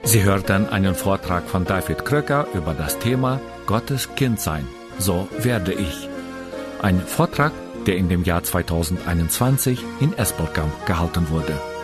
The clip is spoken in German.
Sie hörten einen Vortrag von David Kröcker über das Thema Gottes Kind sein. So werde ich. Ein Vortrag, der in dem Jahr 2021 in Esbjerg gehalten wurde.